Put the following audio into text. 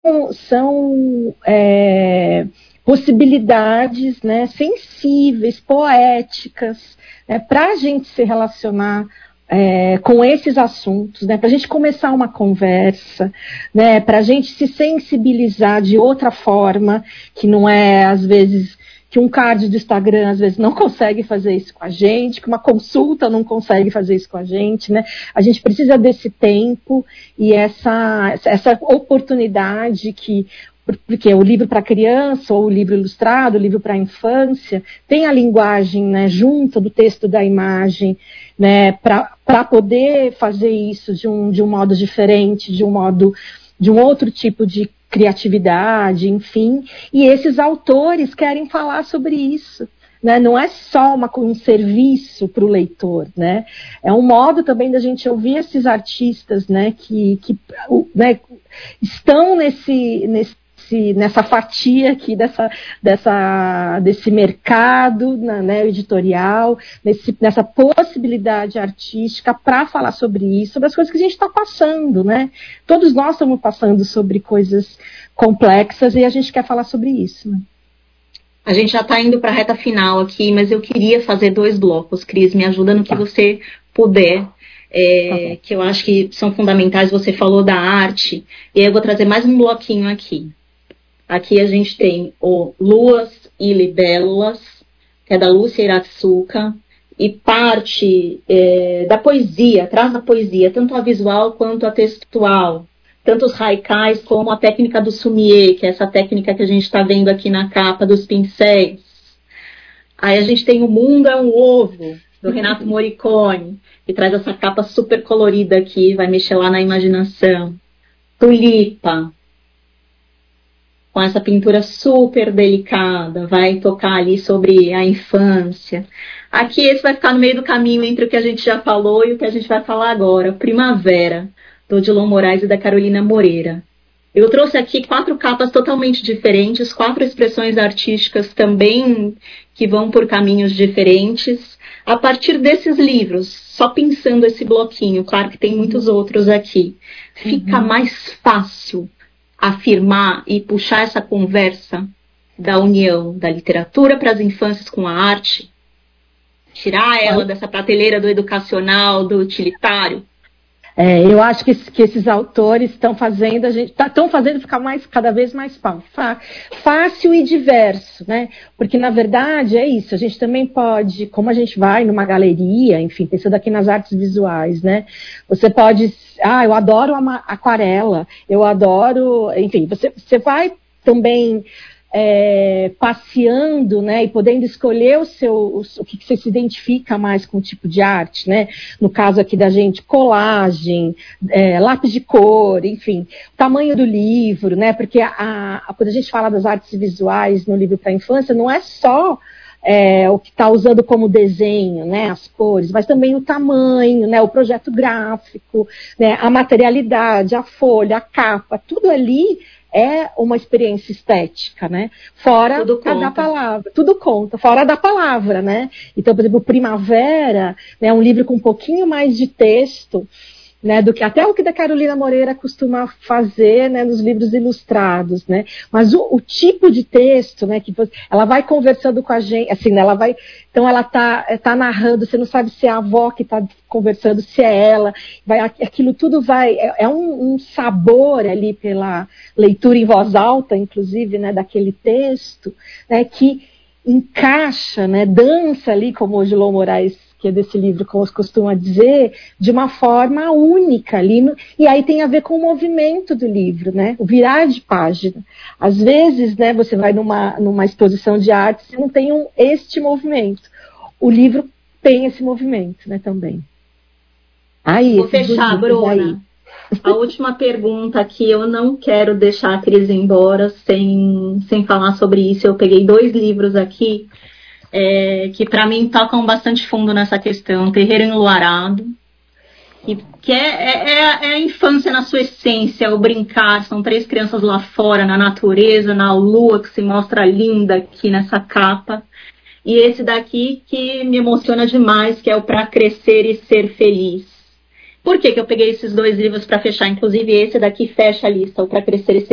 possibilidades, né, sensíveis, poéticas, né, para a gente se relacionar com esses assuntos, né, para a gente começar uma conversa, né, para a gente se sensibilizar de outra forma, que não é, às vezes, que um card do Instagram, às vezes, não consegue fazer isso com a gente, que uma consulta não consegue fazer isso com a gente, né? A gente precisa desse tempo e essa oportunidade porque o livro para criança, ou o livro ilustrado, o livro para infância, tem a linguagem, né, junto do texto da imagem, né, para poder fazer isso de um modo diferente, de um outro tipo de criatividade, enfim. E esses autores querem falar sobre isso. Né? Não é só um serviço para o leitor, né? É um modo também da gente ouvir esses artistas, né, que né, estão nessa fatia aqui desse mercado, né, editorial, nessa possibilidade artística para falar sobre isso, sobre as coisas que a gente está passando, né? Todos nós estamos passando sobre coisas complexas e a gente quer falar sobre isso, né? A gente já está indo para a reta final aqui, mas eu queria fazer 2 blocos, Cris, me ajuda no que você puder. Que eu acho que são fundamentais. Você falou da arte, e aí eu vou trazer mais um bloquinho aqui. Aqui a gente tem o Luas e Libélulas, que é da Lúcia Iratsuka, e parte da poesia, traz da poesia, tanto a visual quanto a textual, tanto os haikais como a técnica do sumie, que é essa técnica que a gente está vendo aqui na capa dos pincéis. Aí a gente tem O Mundo é um Ovo, do Renato Morricone, que traz essa capa super colorida aqui, vai mexer lá na imaginação. Tulipa, com essa pintura super delicada, vai tocar ali sobre a infância. Aqui esse vai ficar no meio do caminho entre o que a gente já falou e o que a gente vai falar agora. Primavera, do Odilon Moraes e da Carolina Moreira. Eu trouxe aqui 4 capas totalmente diferentes, 4 expressões artísticas também que vão por caminhos diferentes. A partir desses livros, só pensando esse bloquinho, claro que tem muitos outros aqui, fica mais fácil afirmar e puxar essa conversa da união da literatura para as infâncias com a arte, tirar ela dessa prateleira do educacional, do utilitário. Eu acho que esses autores estão fazendo ficar cada vez mais fácil e diverso, né? Porque, na verdade, é isso. A gente também pode, como a gente vai numa galeria, enfim, pensando aqui nas artes visuais, né? Você pode... eu adoro aquarela, eu adoro... Enfim, você vai também... passeando, né, e podendo escolher o que você se identifica mais com o tipo de arte, né? No caso aqui da gente, colagem, lápis de cor, enfim, tamanho do livro, né? Porque quando a gente fala das artes visuais no livro para a infância, não é só o que está usando como desenho, né, as cores, mas também o tamanho, né, o projeto gráfico, né, a materialidade, a folha, a capa, tudo ali é uma experiência estética, né? Fora da palavra. Tudo conta, fora da palavra, né? Então, por exemplo, Primavera, né, é um livro com um pouquinho mais de texto, né, do que até o que da Carolina Moreira costuma fazer, né, nos livros ilustrados, né? Mas o tipo de texto, né, que ela vai conversando com a gente, assim, né, então ela tá narrando, você não sabe se é a avó que está conversando, se é ela, aquilo tudo é um sabor ali pela leitura em voz alta, inclusive, né, daquele texto, né, que encaixa, né, dança ali, como o Odilon Moraes, que é desse livro, como se costuma dizer, de uma forma única ali, e aí tem a ver com o movimento do livro, né, o virar de página. Às vezes, né, você vai numa exposição de arte, você não tem este movimento. O livro tem esse movimento, né, também. Vou fechar, Bruna. A última pergunta aqui, eu não quero deixar a Cris embora sem falar sobre isso. Eu peguei 2 livros aqui, que para mim tocam bastante fundo nessa questão. Terreiro Enluarado, que é a infância na sua essência, o brincar. São 3 crianças lá fora, na natureza, na lua, que se mostra linda aqui nessa capa. E esse daqui que me emociona demais, que é o Pra Crescer e Ser Feliz. Por que eu peguei esses 2 livros para fechar? Inclusive esse daqui fecha a lista, o Pra Crescer e Ser